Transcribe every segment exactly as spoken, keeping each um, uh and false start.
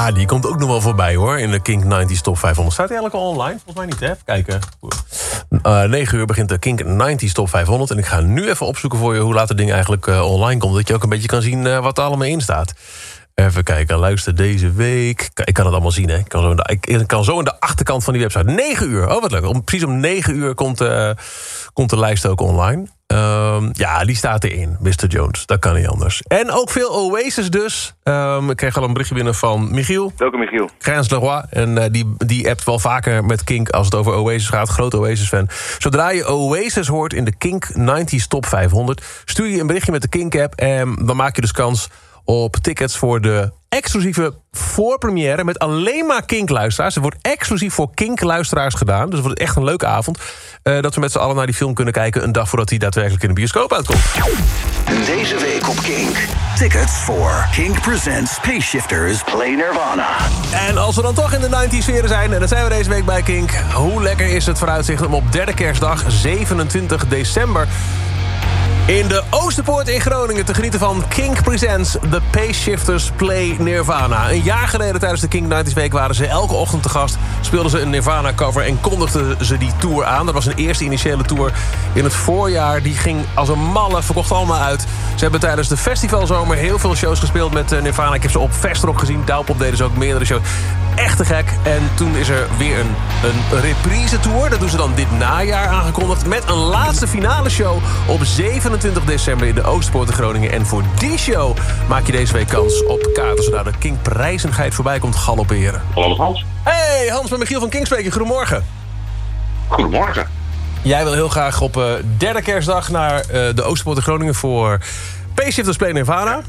Ja, die komt ook nog wel voorbij hoor. In de Kink negentig Top vijfhonderd. Staat hij eigenlijk al online? Volgens mij niet, hè? Even kijken. Uh, negen uur begint de Kink negentig Top vijfhonderd. En ik ga nu even opzoeken voor je hoe laat het ding eigenlijk uh, online komt. Dat je ook een beetje kan zien uh, wat er allemaal in staat. Even kijken, luister deze week. Ik kan het allemaal zien, hè. Ik kan zo in de, ik kan zo in de achterkant van die website. negen uur, oh wat leuk. Om, precies om negen uur komt, uh, komt de lijst ook online. Um, ja, die staat erin, mister Jones. Dat kan niet anders. En ook veel Oasis dus. Um, ik kreeg al een berichtje binnen van Michiel. Welkom Michiel. Grens Leroy. En uh, die, die appt wel vaker met Kink als het over Oasis gaat. Groot Oasis-fan. Zodra je Oasis hoort in de Kink negentig Top vijfhonderd... stuur je een berichtje met de Kink-app... en dan maak je dus kans op tickets voor de exclusieve voorpremière met alleen maar Kink-luisteraars. Het wordt exclusief voor Kink-luisteraars gedaan. Dus het wordt echt een leuke avond. Uh, dat we met z'n allen naar die film kunnen kijken... een dag voordat hij daadwerkelijk in de bioscoop uitkomt. Deze week op Kink. Tickets voor Kink Presents Space Shifters Play Nirvana. En als we dan toch in de negentig sferen zijn... en dat zijn we deze week bij Kink... hoe lekker is het vooruitzicht om op derde kerstdag, zevenentwintig december... in de Oosterpoort in Groningen te genieten van Kink Presents The Pace Shifters Play Nirvana. Een jaar geleden tijdens de Kink negentig Week waren ze elke ochtend te gast. Speelden ze een Nirvana cover en kondigden ze die tour aan. Dat was een eerste initiële tour in het voorjaar. Die ging als een malle, verkocht allemaal uit. Ze hebben tijdens de festivalzomer heel veel shows gespeeld met Nirvana. Ik heb ze op Festrock gezien. Douwpop deden ze ook meerdere shows. Echt te gek. En toen is er weer een, een reprise tour. Dat doen ze dan dit najaar aangekondigd. Met een laatste finale show op zevenentwintig december in de Oosterpoort in Groningen. En voor die show maak je deze week kans op kaarten... zodat de Kink prijzengeit voorbij komt galopperen. Hallo Hans. Hey, Hans met Michiel van Kink spreken. Goedemorgen. Goedemorgen. Jij wil heel graag op uh, derde kerstdag naar uh, de Oosterpoort in Groningen... voor Pace Shifters Play Nirvana.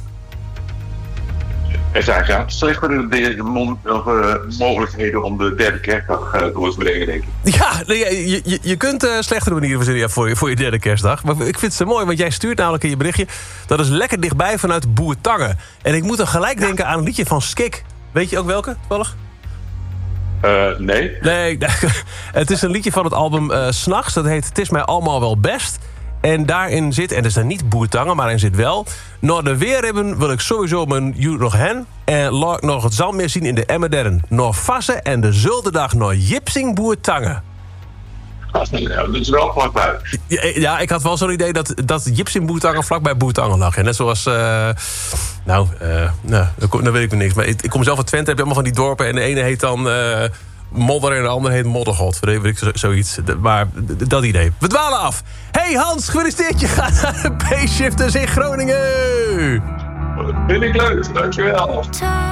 Er zijn ja, slechtere de, de mon, of, uh, mogelijkheden om de derde kerstdag uh, door te brengen, denk ik. Ja, je, je, je kunt uh, slechtere manieren verzinnen voor je, voor je derde kerstdag. Maar ik vind het zo mooi, want jij stuurt namelijk in je berichtje... dat is lekker dichtbij vanuit Boertangen. En ik moet dan gelijk denken aan een liedje van Skik. Weet je ook welke, toevallig? Uh, nee. Nee, het is een liedje van het album uh, 's Nachts. Dat heet Het is mij allemaal wel best. En daarin zit, en dat is dan niet Boertangen, maar in zit wel... Naar de weer hebben wil ik sowieso mijn joet nog hen... en laat ik nog het zand meer zien in de Emmerderen. Nog vassen en de zuldendag naar Jipsing Boertangen. Dat is wel vlakbij. Ja, ja, ik had wel zo'n idee dat, dat Jipsing Boertangen vlakbij Boertangen lag. En net zoals... Uh, nou, uh, nou, dan weet ik nog niks. Maar ik, ik kom zelf uit Twente, heb je allemaal van die dorpen... en de ene heet dan... Uh, Modder en de andere heet Moddergod. Weet ik zoiets. Maar dat idee. We dwalen af. Hey Hans, gefeliciteerd. Je gaat naar de Pace Shifters in Groningen. Dat vind ik leuk. Dankjewel.